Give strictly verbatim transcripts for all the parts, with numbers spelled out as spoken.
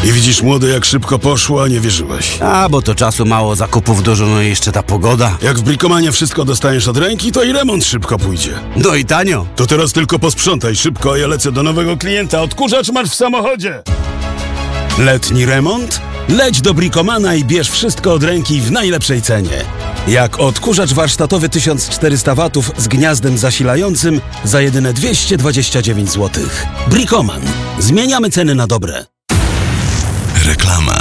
I widzisz, młody, jak szybko poszło, a nie wierzyłeś. A, bo to czasu mało, zakupów dużo, no i jeszcze ta pogoda. Jak w Bricomanie wszystko dostaniesz od ręki, to i remont szybko pójdzie. No i tanio. To teraz tylko posprzątaj szybko, a ja lecę do nowego klienta. Odkurzacz masz w samochodzie. Letni remont? Leć do Bricomana i bierz wszystko od ręki w najlepszej cenie. Jak odkurzacz warsztatowy tysiąc czterysta watów z gniazdem zasilającym za jedyne dwieście dwadzieścia dziewięć złotych. Bricoman. Zmieniamy ceny na dobre. Reklama.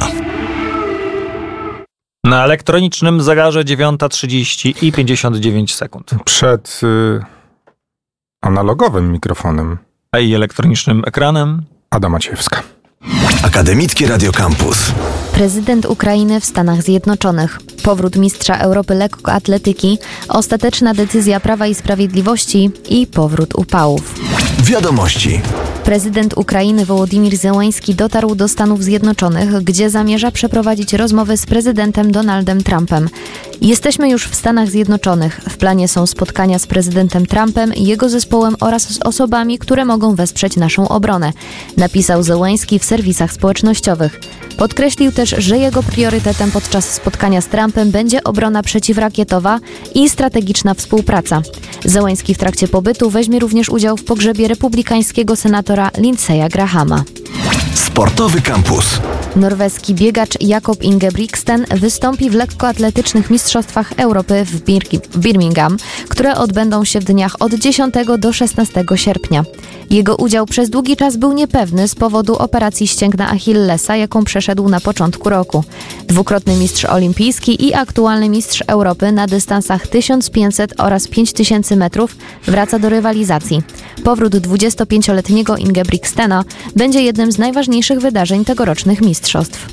Na elektronicznym zegarze dziewiąta trzydzieści i pięćdziesiąt dziewięć sekund. Przed y, analogowym mikrofonem A i elektronicznym ekranem Ada Maciejewska. Akademickie Radio Campus. Prezydent Ukrainy w Stanach Zjednoczonych. Powrót mistrza Europy lekkoatletyki, ostateczna decyzja Prawa i Sprawiedliwości i powrót upałów. Wiadomości. Prezydent Ukrainy Wołodymyr Zełański dotarł do Stanów Zjednoczonych, gdzie zamierza przeprowadzić rozmowy z prezydentem Donaldem Trumpem. Jesteśmy już w Stanach Zjednoczonych. W planie są spotkania z prezydentem Trumpem, jego zespołem oraz z osobami, które mogą wesprzeć naszą obronę, napisał Zełański w serwisach społecznościowych. Podkreślił też, że jego priorytetem podczas spotkania z Trumpem będzie obrona przeciwrakietowa i strategiczna współpraca. Zełański w trakcie pobytu weźmie również udział w pogrzebie republikańskiego senatora Lindsey'a Grahama. Sportowy Campus. Norweski biegacz Jakob Ingebrigtsen wystąpi w lekkoatletycznych mistrzostwach Europy w, Bir- w Birmingham, które odbędą się w dniach od dziesiątego do szesnastego sierpnia. Jego udział przez długi czas był niepewny z powodu operacji ścięgna Achillesa, jaką przeszedł na początku roku. Dwukrotny mistrz olimpijski i aktualny mistrz Europy na dystansach tysiąc pięćset oraz pięć tysięcy metrów wraca do rywalizacji. Powrót dwudziestopięcioletniego Ingebrigtsena będzie jednym z najważniejszych wydarzeń tegorocznych mistrzostw.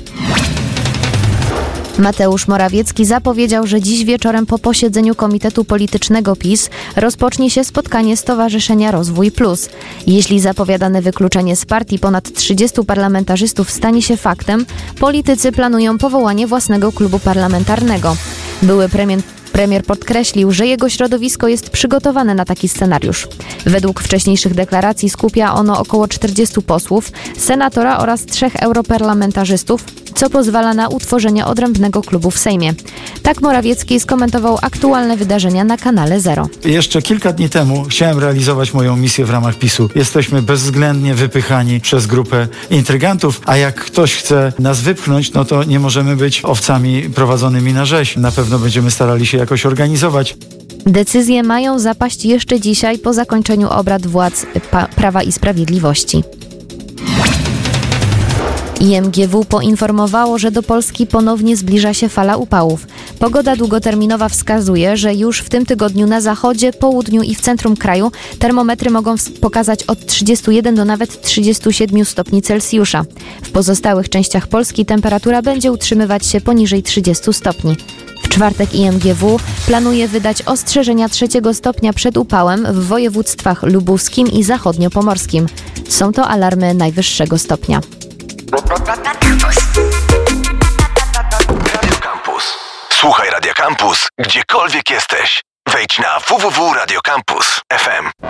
Mateusz Morawiecki zapowiedział, że dziś wieczorem po posiedzeniu Komitetu Politycznego PiS rozpocznie się spotkanie Stowarzyszenia Rozwój Plus. Jeśli zapowiadane wykluczenie z partii ponad trzydziestu parlamentarzystów stanie się faktem, politycy planują powołanie własnego klubu parlamentarnego. Były premier Premier podkreślił, że jego środowisko jest przygotowane na taki scenariusz. Według wcześniejszych deklaracji skupia ono około czterdziestu posłów, senatora oraz trzech europarlamentarzystów, co pozwala na utworzenie odrębnego klubu w Sejmie. Tak Morawiecki skomentował aktualne wydarzenia na kanale Zero. Jeszcze kilka dni temu chciałem realizować moją misję w ramach PiSu. Jesteśmy bezwzględnie wypychani przez grupę intrygantów, a jak ktoś chce nas wypchnąć, no to nie możemy być owcami prowadzonymi na rzeź. Na pewno będziemy starali się jakoś organizować. Decyzje mają zapaść jeszcze dzisiaj po zakończeniu obrad władz pa- Prawa i Sprawiedliwości. I M G W poinformowało, że do Polski ponownie zbliża się fala upałów. Pogoda długoterminowa wskazuje, że już w tym tygodniu na zachodzie, południu i w centrum kraju termometry mogą pokazać od trzydziestu jeden do nawet trzydziestu siedmiu stopni Celsjusza. W pozostałych częściach Polski temperatura będzie utrzymywać się poniżej trzydziestu stopni. W czwartek I M G W planuje wydać ostrzeżenia trzeciego stopnia przed upałem w województwach lubuskim i zachodniopomorskim. Są to alarmy najwyższego stopnia. Radio Campus. Słuchaj Radio Campus, gdziekolwiek jesteś. Wejdź na w w w kropka radio campus kropka f m.